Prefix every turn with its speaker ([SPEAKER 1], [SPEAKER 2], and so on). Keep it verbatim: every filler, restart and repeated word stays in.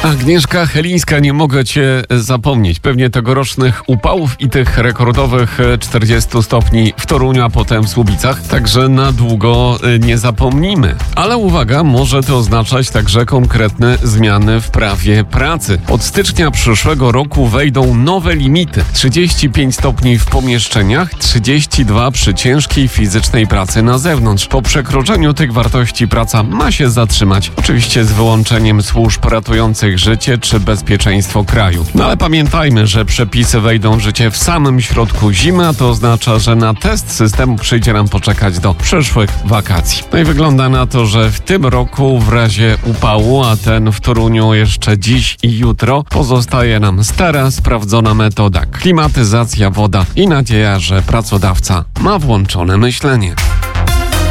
[SPEAKER 1] Agnieszka Helińska, nie mogę cię zapomnieć. Pewnie tegorocznych upałów i tych rekordowych czterdziestu stopni w Toruniu, a potem w Słubicach. Także na długo nie zapomnimy. Ale uwaga, może to oznaczać także konkretne zmiany w prawie pracy. Od stycznia przyszłego roku wejdą nowe limity. trzydzieści pięć stopni w pomieszczeniach, trzydzieści dwa przy ciężkiej fizycznej pracy na zewnątrz. Po przekroczeniu tych wartości praca ma się zatrzymać. Oczywiście z wyłączeniem służb ratujących życie czy bezpieczeństwo kraju. No ale pamiętajmy, że przepisy wejdą w życie w samym środku zimy, a to oznacza, że na test systemu przyjdzie nam poczekać do przyszłych wakacji. No i wygląda na to, że w tym roku w razie upału, a ten w Toruniu jeszcze dziś i jutro, pozostaje nam stara, sprawdzona metoda: klimatyzacja, woda i nadzieja, że pracodawca ma włączone myślenie.